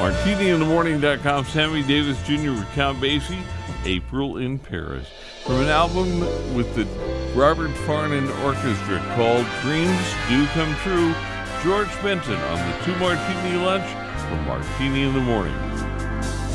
MartiniInTheMorning.com, Sammy Davis Jr. with Count Basie, April in Paris. From an album with the Robert Farnon Orchestra called Dreams Do Come True, George Benson on the Two Martini Lunch from Martini in the Morning.